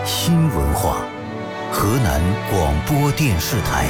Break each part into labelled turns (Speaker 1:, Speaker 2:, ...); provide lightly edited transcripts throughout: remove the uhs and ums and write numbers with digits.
Speaker 1: 新文化，河南广播电视台。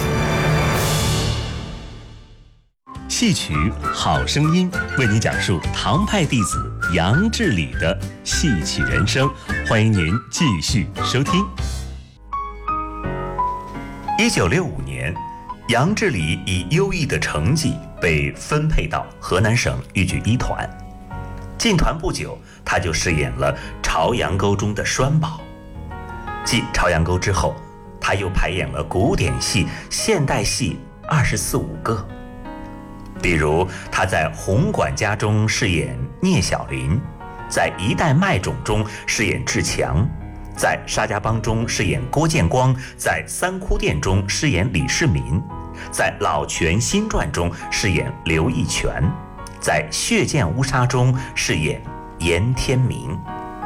Speaker 2: 戏曲好声音为您讲述唐派弟子杨志礼的戏曲人生，欢迎您继续收听。1965年，杨志礼以优异的成绩被分配到河南省豫剧一团。进团不久，他就饰演了朝阳沟中的栓宝。继朝阳沟之后，他又排演了古典戏、现代戏24、5个。比如他在《红管家》中饰演聂小林，在《一代卖种》中饰演志强，在《沙家浜》中饰演郭建光，在《三窟店》中饰演李世民，在《老拳新传》中饰演刘义全，在《血溅乌纱》中饰演严天明。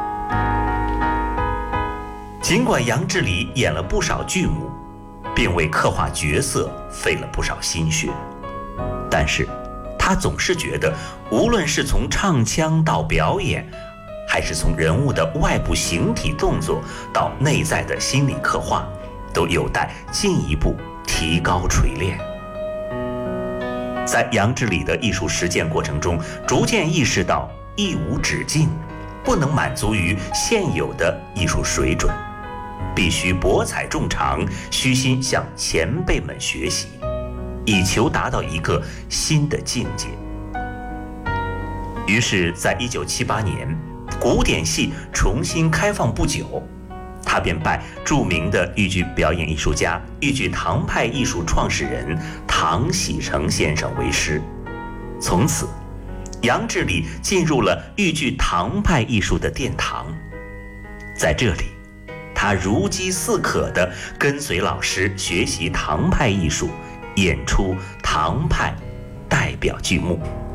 Speaker 2: 尽管杨志礼演了不少剧目，并为刻画角色费了不少心血，但是他总是觉得，无论是从唱腔到表演，还是从人物的外部形体动作到内在的心理刻画，都有待进一步提高锤炼。在杨志礼的艺术实践过程中，逐渐意识到艺无止境，不能满足于现有的艺术水准，必须博采众长，虚心向前辈们学习，以求达到一个新的境界。于是在1978年，古典戏重新开放不久，他便拜著名的豫剧表演艺术家、豫剧唐派艺术创始人唐喜成先生为师。从此，杨志礼进入了豫剧唐派艺术的殿堂。在这里，他如饥似渴地跟随老师学习唐派艺术，演出唐派代表剧目。